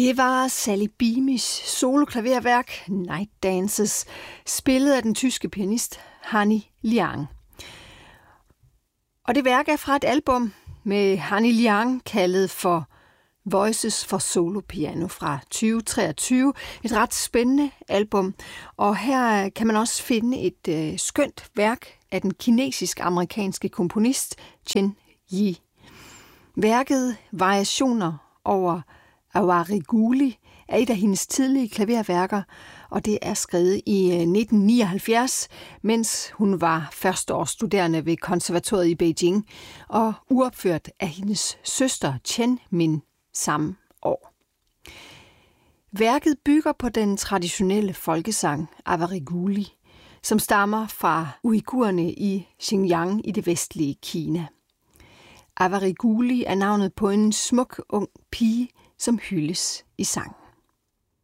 Det var Sally Beamis soloklaverværk Night Dances, spillet af den tyske pianist Hanni Liang. Og det værk er fra et album med Hanni Liang kaldet for Voices for Solo Piano fra 2023. Et ret spændende album, og her kan man også finde et skønt værk af den kinesisk-amerikanske komponist Chen Yi. Værket Variationer over Awariguli er et af hendes tidlige klaverværker, og det er skrevet i 1979, mens hun var førsteårsstuderende ved konservatoriet i Beijing, og uopført af hendes søster Chen Min samme år. Værket bygger på den traditionelle folkesang Awariguli, som stammer fra uigurerne i Xinjiang i det vestlige Kina. Awariguli er navnet på en smuk ung pige, som hyldes i sang.